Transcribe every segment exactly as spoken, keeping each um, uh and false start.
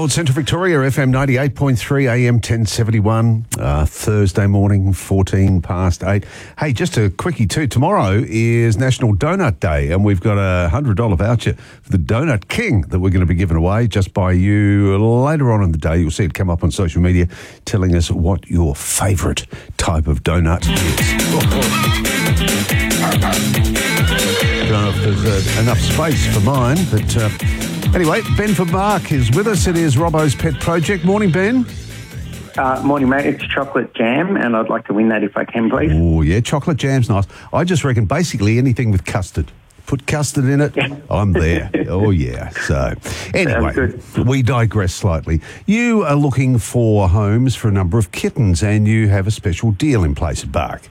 Gold Centre Victoria, F M ninety-eight point three, A M ten seventy-one, uh, Thursday morning, fourteen past eight. Hey, just a quickie too. Tomorrow is National Donut Day, and we've got a one hundred dollars voucher for the Donut King that we're going to be giving away just by you later on in the day. You'll see it come up on social media telling us what your favourite type of donut is. I don't know if there's uh, enough space for mine, but uh, anyway, Ben from Mark is with us. It is Robbo's Pet Project. Morning, Ben. Uh, morning, mate. It's chocolate jam, and I'd like to win that if I can, please. Oh, yeah, chocolate jam's nice. I just reckon basically anything with custard. Put custard in it, I'm there. Oh, yeah. So, anyway, we digress slightly. You are looking for homes for a number of kittens, and you have a special deal in place at Bark.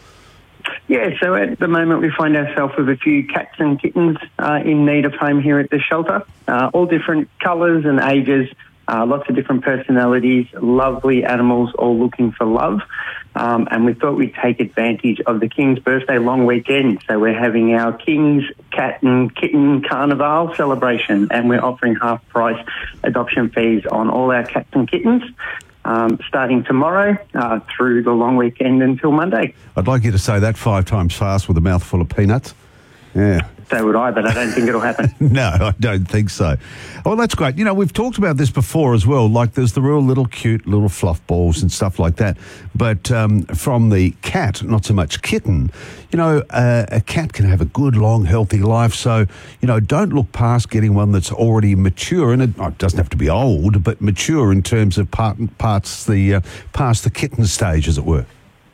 Yeah, so at the moment we find ourselves with a few cats and kittens uh, in need of home here at the shelter. Uh, all different colours and ages, uh, lots of different personalities, lovely animals all looking for love. Um, and we thought we'd take advantage of the King's birthday long weekend. So we're having our King's Cat and Kitten Carnival celebration, and we're offering half price adoption fees on all our cats and kittens. Um, starting tomorrow uh, through the long weekend until Monday. I'd like you to say that five times fast with a mouthful of peanuts. Yeah. So would I, but I don't think it'll happen. No, I don't think so. Oh, that's great. You know, we've talked about this before as well. Like there's the real little cute little fluff balls and stuff like that. But um, from the cat, not so much kitten, you know, uh, a cat can have a good, long, healthy life. So, you know, don't look past getting one that's already mature. And it, it doesn't have to be old, but mature in terms of part, parts the uh, past the kitten stage, as it were.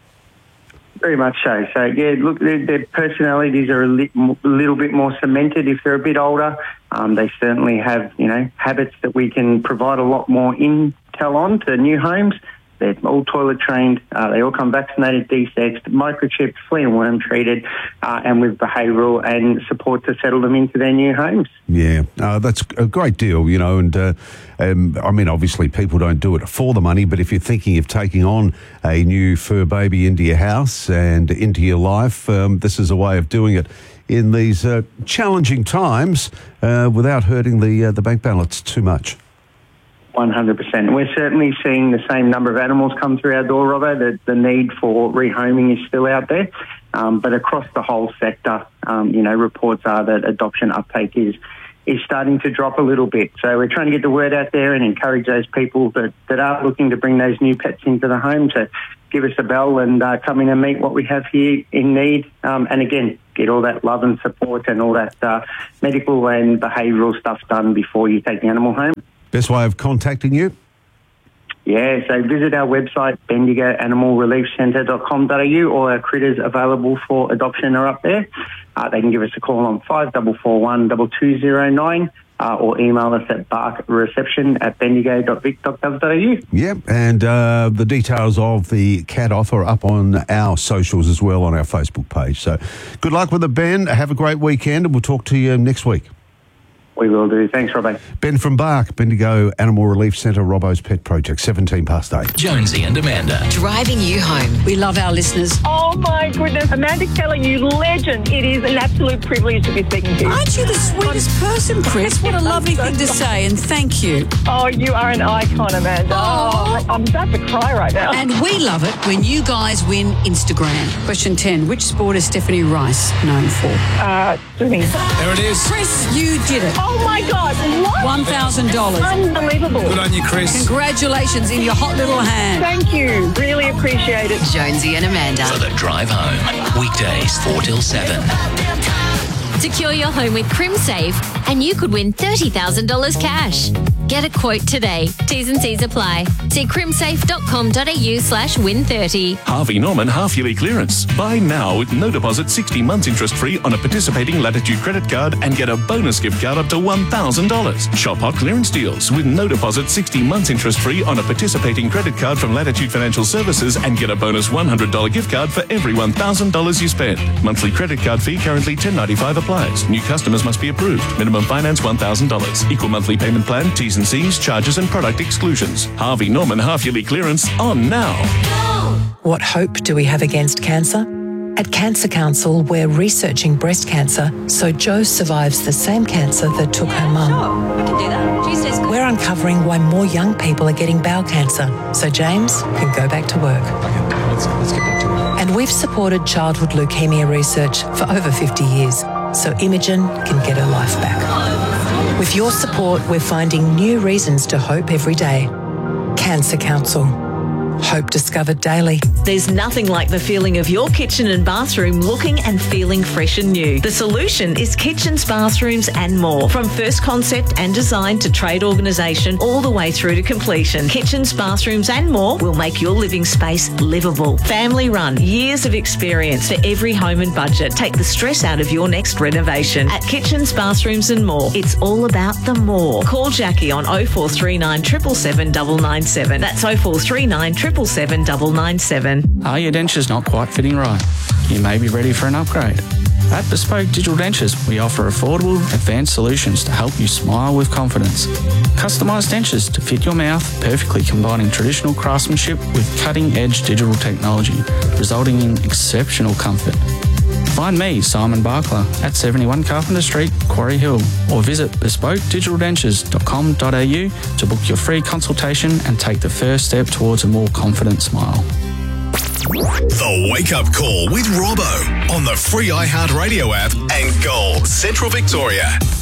Very much so. So, yeah, look, their, their personalities are a li- little bit more cemented if they're a bit older. Um, they certainly have, you know, habits that we can provide a lot more intel on to new homes. They're all toilet trained. Uh, they all come vaccinated, de-sexed, microchipped, flea and worm treated, uh, and with behavioural and support to settle them into their new homes. Yeah, uh, that's a great deal, you know, and uh, um, I mean, obviously people don't do it for the money, but if you're thinking of taking on a new fur baby into your house and into your life, um, this is a way of doing it in these uh, challenging times uh, without hurting the uh, the bank balance too much. one hundred percent. We're certainly seeing the same number of animals come through our door, Robbo. The, the need for rehoming is still out there. Um, but across the whole sector, um, you know, reports are that adoption uptake is is starting to drop a little bit. So we're trying to get the word out there and encourage those people that, that are looking to bring those new pets into the home to give us a bell and uh, come in and meet what we have here in need. Um, and again, get all that love and support and all that uh, medical and behavioural stuff done before you take the animal home. Best way of contacting you? Yeah, so visit our website, bendigo animal relief centre dot com dot a u. All our critters available for adoption are up there. Uh, they can give us a call on five four four one, two two zero nine uh, or email us at barkreception at bendigo dot vic dot gov dot a u. Yep, and uh, the details of the cat offer are up on our socials as well on our Facebook page. So good luck with it, Ben. Have a great weekend, and we'll talk to you next week. We will do. Thanks, Robbo. Ben from Bark, Bendigo Animal Relief Centre, Robbo's Pet Project, seventeen past eight. Jonesy and Amanda. Driving you home. We love our listeners. Oh, my goodness. Amanda Keller, you legend. It is an absolute privilege to be speaking to you. Aren't you the sweetest person, Chris? What a lovely thing to say, and thank you. Oh, you are an icon, Amanda. Oh, I'm about to cry right now. And we love it when you guys win Instagram. Question ten. Which sport is Stephanie Rice known for? Uh, swimming. There it is. Chris, you did it. Oh, my God. What? one thousand dollars. Unbelievable. Good on you, Chris. Congratulations in your hot little hand. Thank you. Really appreciate it. Jonesy and Amanda. For the drive home. Weekdays four till seven. Secure your home with CrimSafe and you could win thirty thousand dollars cash. Get a quote today. T's and C's apply. See crimsafe dot com dot a u slash win thirty. Harvey Norman half-yearly clearance. Buy now with no deposit, sixty months interest-free on a participating Latitude credit card and get a bonus gift card up to one thousand dollars. Shop hot clearance deals with no deposit, sixty months interest-free on a participating credit card from Latitude Financial Services and get a bonus one hundred dollars gift card for every one thousand dollars you spend. Monthly credit card fee currently ten ninety-five applies. New customers must be approved. Minimum finance one thousand dollars. Equal monthly payment plan, T's and C's, charges and product exclusions. Harvey Norman half-yearly clearance on now. What hope do we have against cancer? At Cancer Council, we're researching breast cancer so Jo survives the same cancer that took her mum. We can do that. Tuesday's good. We're uncovering uncovering why more young people are getting bowel cancer, so James can go back to work. Okay, let's, let's get back to work. And we've supported childhood leukemia research for over fifty years, so Imogen can get her life back. With your support, we're finding new reasons to hope every day. Cancer Council. Hope discovered daily. There's nothing like the feeling of your kitchen and bathroom looking and feeling fresh and new. The solution is Kitchens, Bathrooms and More. From first concept and design to trade organisation all the way through to completion. Kitchens, Bathrooms and More will make your living space livable. Family run, years of experience for every home and budget. Take the stress out of your next renovation. At Kitchens, Bathrooms and More, it's all about the more. Call Jackie on oh four three nine, seven seven seven, nine nine seven. That's oh four three nine, seven seven seven, nine nine seven. Are your dentures not quite fitting right? You may be ready for an upgrade. At Bespoke Digital Dentures, we offer affordable, advanced solutions to help you smile with confidence. Customised dentures to fit your mouth, perfectly combining traditional craftsmanship with cutting-edge digital technology, resulting in exceptional comfort. Find me, Simon Barkler, at seventy-one Carpenter Street, Quarry Hill, or visit bespoke digital dentures dot com dot a u to book your free consultation and take the first step towards a more confident smile. The Wake Up Call with Robbo on the free iHeartRadio app and Gold Central Victoria.